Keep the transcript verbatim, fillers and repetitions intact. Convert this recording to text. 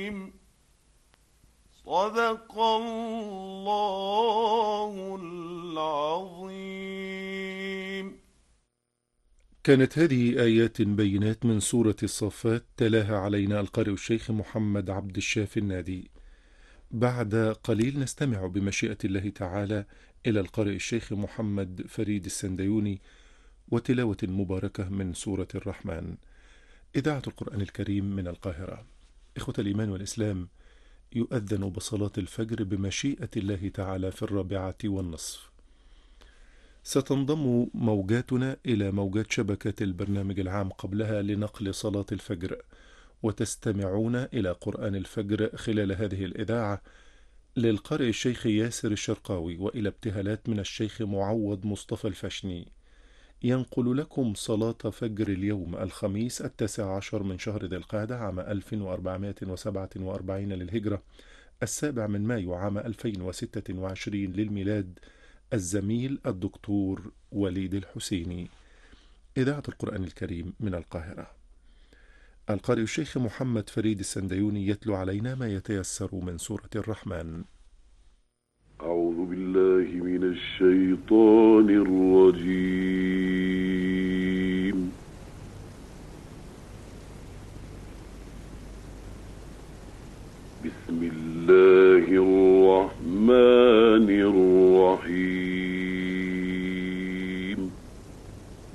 صدق الله العظيم. كانت هذه آيات بينات من سورة الصافات، تلاها علينا القارئ الشيخ محمد عبد الشافي النادي. بعد قليل نستمع بمشيئة الله تعالى إلى القارئ الشيخ محمد فريد السنديوني وتلاوة مباركة من سورة الرحمن. إذاعة القرآن الكريم من القاهرة. إخوة الإيمان والإسلام، يؤذن بصلاة الفجر بمشيئة الله تعالى في الرابعة والنصف. ستنضم موجاتنا إلى موجات شبكة البرنامج العام قبلها لنقل صلاة الفجر، وتستمعون إلى قرآن الفجر خلال هذه الإذاعة للقارئ الشيخ ياسر الشرقاوي، وإلى ابتهالات من الشيخ معوض مصطفى الفشني. ينقل لكم صلاة فجر اليوم الخميس التاسع عشر من شهر ذي القعدة عام ألف وأربعمائة وسبعة وأربعين للهجرة، السابع من مايو عام ألفين وستة وعشرين للميلاد، الزميل الدكتور وليد الحسيني. إذاعة القرآن الكريم من القاهرة. القارئ الشيخ محمد فريد السنديوني يتلو علينا ما يتيسر من سورة الرحمن. أعوذ بالله من الشيطان الرجيم. بسم الله الرحمن